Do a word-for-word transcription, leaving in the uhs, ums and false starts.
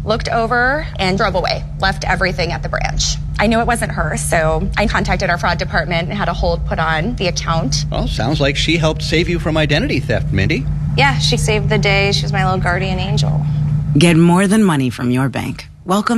looked over and drove away, left everything at the branch. I knew it wasn't her, so I contacted our fraud department and had a hold put on the account. Well, sounds like she helped save you from identity theft, Mindy. Yeah, she saved the day. She was my little guardian angel. Get more than money from your bank. Welcome